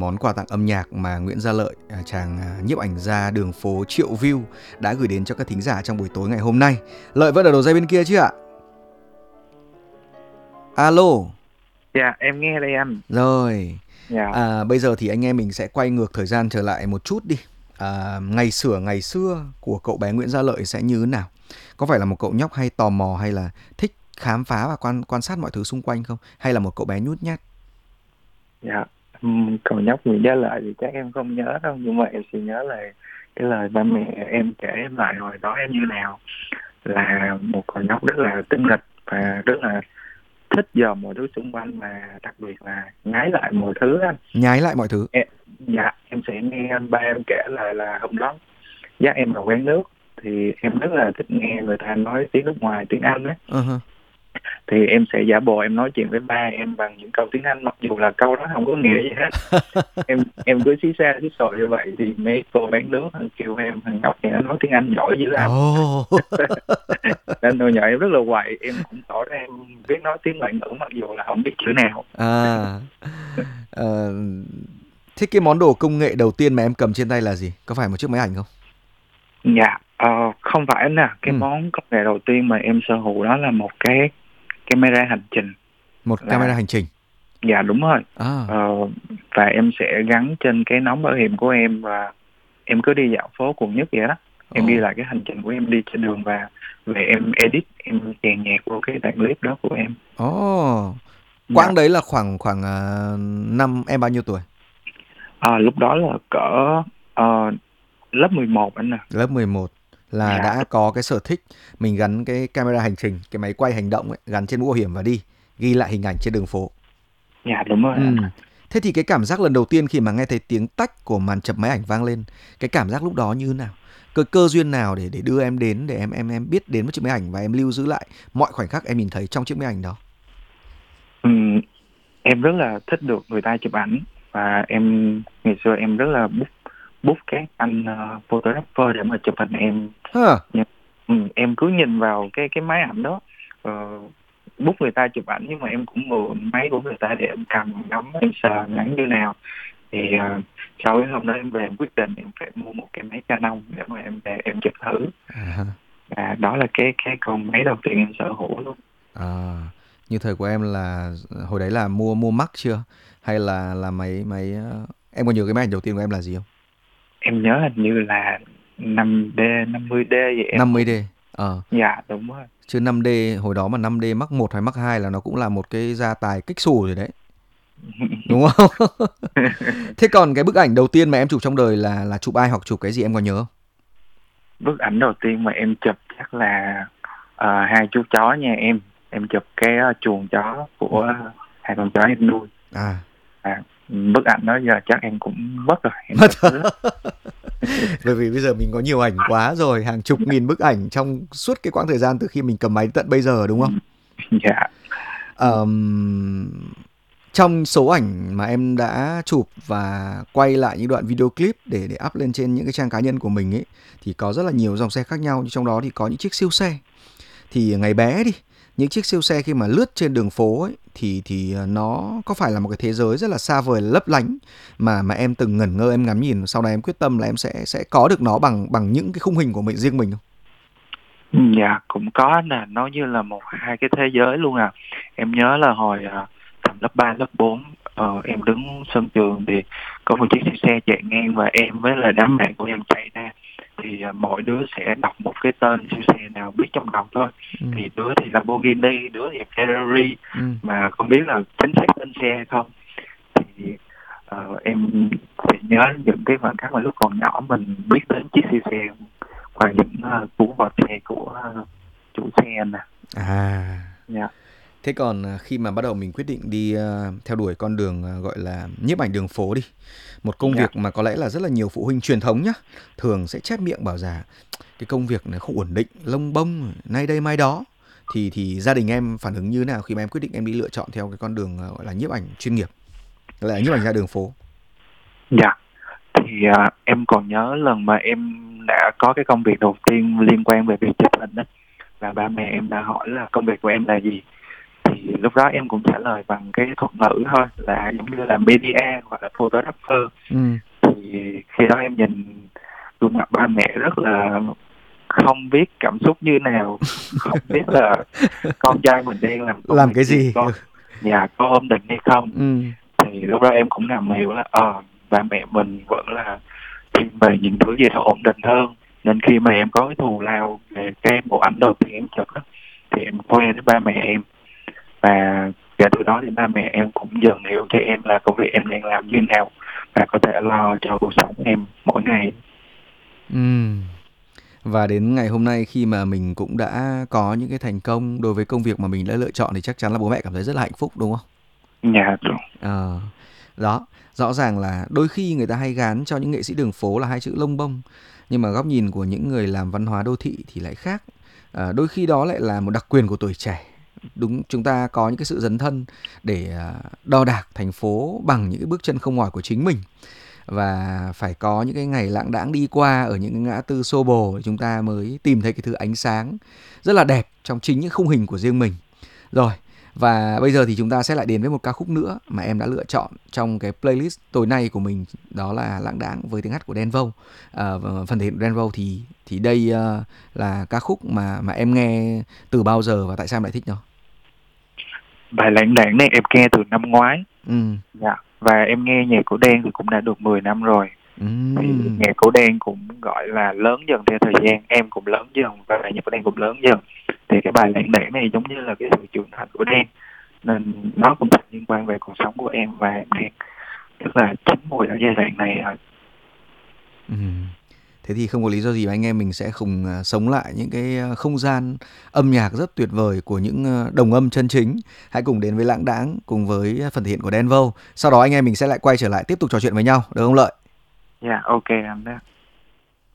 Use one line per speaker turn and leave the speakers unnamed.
món quà tặng âm nhạc mà Nguyễn Gia Lợi, chàng nhiếp ảnh gia đường phố triệu view đã gửi đến cho các thính giả trong buổi tối ngày hôm nay. Lợi vẫn ở đầu dây bên kia chứ ạ? Alo.
Dạ, em nghe đây anh.
Rồi.
Dạ,
Bây giờ thì anh em mình sẽ quay ngược thời gian trở lại một chút đi. Ngày xưa của cậu bé Nguyễn Gia Lợi sẽ như thế nào? Có phải là một cậu nhóc hay tò mò, hay là thích khám phá và quan sát mọi thứ xung quanh không? Hay là một cậu bé nhút nhát?
dạ. Cậu nhóc Nguyễn Gia Lợi thì chắc em không nhớ đâu, nhưng mà em sẽ nhớ là cái lời ba mẹ em kể em lại hồi đó em như nào. Là một cậu nhóc rất là tinh nghịch và rất là thích dòm mọi thứ xung quanh, và đặc biệt là ngái lại mọi thứ anh.
Nhái lại mọi thứ.
Dạ, em sẽ nghe anh ba em kể lại là hôm đó dắt em vào quán nước, thì em rất là thích nghe người ta nói tiếng nước ngoài, tiếng Anh á.
Uh-huh.
Thì em sẽ giả bộ em nói chuyện với ba em bằng những câu tiếng Anh, mặc dù là câu đó không có nghĩa gì hết. Em cứ xí xa xí xội như vậy, thì mấy cô bán nước kêu em thằng nhóc này nó nói tiếng Anh giỏi dữ lắm.
Oh.
Nên hồi nhỏ em rất là quậy, em cũng tỏ ra em biết nói tiếng ngoại ngữ mặc dù là không biết chữ nào.
Ờ, Thế cái món đồ công nghệ đầu tiên mà em cầm trên tay là gì? Có phải một chiếc máy ảnh không?
Dạ, không phải nè. Cái
Ừ.
món công nghệ đầu tiên mà em sở hữu đó là một cái camera hành trình.
Một camera
Là
hành trình.
dạ đúng rồi.
À.
Ờ, và em sẽ gắn trên cái nón bảo hiểm của em, và em cứ đi dạo phố quận nhất vậy đó. Em ghi
Oh.
lại cái hành trình của em đi trên đường, và về em edit, em chèn nhạc vô cái đoạn clip đó của em.
Oh.
Dạ.
Quãng đấy là khoảng khoảng năm em bao nhiêu tuổi?
Lúc đó là cỡ lớp 11 anh nè.
Lớp 11 là
Dạ,
đã có cái sở thích mình gắn cái camera hành trình, cái máy quay hành động ấy, gắn trên mũ bảo hiểm và đi ghi lại hình ảnh trên đường phố.
dạ đúng rồi
Ừ.
anh.
Thế thì cái cảm giác lần đầu tiên khi mà nghe thấy tiếng tách của màn chập máy ảnh vang lên, cái cảm giác lúc đó như thế nào? Cơ duyên nào để đưa em đến, để em biết đến một chiếc máy ảnh và em lưu giữ lại mọi khoảnh khắc em nhìn thấy trong chiếc máy ảnh đó?
Em rất là thích được người ta chụp ảnh, và em ngày xưa em rất là book các anh photographer để mà chụp hình em.
Hả?
Em cứ nhìn vào cái máy ảnh đó, book người ta chụp ảnh, nhưng mà em cũng mượn máy của người ta để em cầm ngắm, em sờ ngắn như nào. Thì sau cái hôm đó em về em quyết định em phải mua một cái máy Canon để mà em về em chụp thử.
À,
Và đó là cái con máy đầu tiên em sở hữu luôn.
à, như thời của em là hồi đấy là mua Max chưa? Hay là máy máy em có nhớ cái máy ảnh đầu tiên của em là gì không?
Em nhớ hình như là 5D 50D vậy em cũng.
50D. Ờ,
Dạ đúng rồi.
chứ 5D hồi đó mà 5D Mark 1 hay Mark 2 là nó cũng là một cái gia tài kích xù rồi đấy. Đúng không? Thế còn cái bức ảnh đầu tiên mà em chụp trong đời là chụp ai hoặc chụp cái gì em có nhớ không?
Bức ảnh đầu tiên mà em chụp chắc là hai chú chó nhà em chụp cái chuồng chó của hai con chó em nuôi.
À,
Bức ảnh đó giờ chắc em cũng mất rồi, em
mất.
chụp rất.
Bởi vì bây giờ mình có nhiều ảnh quá rồi, hàng chục nghìn bức ảnh trong suốt cái quãng thời gian từ khi mình cầm máy tận bây giờ, đúng không?
Dạ.
Ờm, Trong số ảnh mà em đã chụp và quay lại những đoạn video clip để up lên trên những cái trang cá nhân của mình ấy, thì có rất là nhiều dòng xe khác nhau, nhưng trong đó thì có những chiếc siêu xe. Thì ngày bé đi, những chiếc siêu xe khi mà lướt trên đường phố ấy thì nó có phải là một cái thế giới rất là xa vời, lấp lánh, mà em từng ngẩn ngơ em ngắm nhìn, sau này em quyết tâm là em sẽ có được nó bằng những cái khung hình của mình, riêng mình không?
Dạ cũng có, là nó như là một hai cái thế giới luôn à. Em nhớ là hồi tầm lớp 3 lớp 4, em đứng sân trường thì có một chiếc xe chạy ngang, và em với là đám bạn của em chạy ra. Thì mỗi đứa sẽ đọc một cái tên siêu xe nào biết trong đầu thôi.
Ừ.
Thì đứa thì Lamborghini, đứa thì Ferrari,
Ừ.
mà không biết là chính xác tên xe hay không. Thì em sẽ nhớ những cái khoảnh khắc mà lúc còn nhỏ mình biết đến chiếc siêu xe và những cú vọt xe của chủ xe nè.
À.
Dạ.
Thế còn khi mà bắt đầu mình quyết định đi theo đuổi con đường gọi là nhiếp ảnh đường phố đi, một công
Dạ.
việc mà có lẽ là rất là nhiều phụ huynh truyền thống nhá, thường sẽ chép miệng bảo rằng cái công việc này không ổn định, lông bông, nay đây mai đó. Thì gia đình em phản ứng như thế nào khi mà em quyết định em đi lựa chọn theo cái con đường gọi là nhiếp ảnh chuyên nghiệp, gọi là nhiếp ảnh ra đường phố?
Dạ. Thì em còn nhớ lần mà em đã có cái công việc đầu tiên liên quan về việc chụp hình đó, và ba mẹ em đã hỏi là công việc của em là gì. thì lúc đó em cũng trả lời bằng cái thuật ngữ thôi, là giống như là media hoặc là photographer.
Ừ.
Thì khi đó em nhìn gương mặt ba mẹ rất là không biết cảm xúc như nào, không biết là con trai mình đang làm công
Làm
việc
cái
gì,
gì?
có ổn định hay không.
Ừ.
Thì lúc đó em cũng ngầm hiểu là ba mẹ mình vẫn là thiên về những thứ gì đó ổn định hơn. Nên khi mà em có cái thù lao về cái bộ ảnh đầu tiên em chụp đó, thì em khoe với ba mẹ em, và kể từ đó thì ba mẹ em cũng dần hiểu cho em là công việc em đang làm như nào và có thể lo cho cuộc sống em mỗi ngày.
Ừ. Và đến ngày hôm nay khi mà mình cũng đã có những cái thành công đối với công việc mà mình đã lựa chọn thì chắc chắn là bố mẹ cảm thấy rất là hạnh phúc đúng không?
Dạ rồi.
Ờ, đó, rõ ràng là đôi khi người ta hay gán cho những nghệ sĩ đường phố là hai chữ lông bông, nhưng mà góc nhìn của những người làm văn hóa đô thị thì lại khác. Đôi khi đó lại là một đặc quyền của tuổi trẻ. Đúng, chúng ta có những cái sự dấn thân để đo đạc thành phố bằng những cái bước chân không mỏi của chính mình, và phải có những cái ngày lãng đãng đi qua ở những cái ngã tư xô bồ để chúng ta mới tìm thấy cái thứ ánh sáng rất là đẹp trong chính những khung hình của riêng mình. Rồi, và bây giờ thì chúng ta sẽ lại đến với một ca khúc nữa mà em đã lựa chọn trong cái playlist tối nay của mình, đó là Lãng Đãng với tiếng hát của Đen Vâu. Phần thể hiện của Đen Vâu thì đây là ca khúc mà em nghe từ bao giờ và tại sao em lại thích nó?
Bài lãng đãng này em nghe từ năm ngoái.
Ừ.
Dạ. Và em nghe nhạc của Đen thì cũng đã được 10 năm rồi.
Ừ.
Thì nhạc của Đen cũng gọi là lớn dần theo thời gian, em cũng lớn dần và nhạc của Đen cũng lớn dần. Thì cái bài lãng đãng này giống như là cái sự trưởng thành của Đen, nên nó cũng thành liên quan về cuộc sống của em, và em đang rất là chín mùi ở giai đoạn này rồi.
Ừ. Thế thì không có lý do gì mà anh em mình sẽ cùng sống lại những cái không gian âm nhạc rất tuyệt vời của những đồng âm chân chính. Hãy cùng đến với Lãng Đãng cùng với phần thể hiện của Đen Vâu. Sau đó anh em mình sẽ lại quay trở lại tiếp tục trò chuyện với nhau, được không Lợi?
Dạ, ok anh đó.